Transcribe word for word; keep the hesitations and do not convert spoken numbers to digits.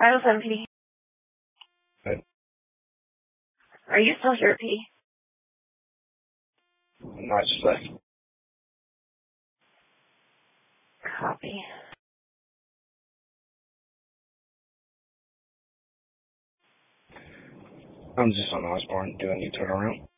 five oh seven P D. Good. Are you still here, P? No, I just left. Copy. I'm just on Osborne doing a turnaround.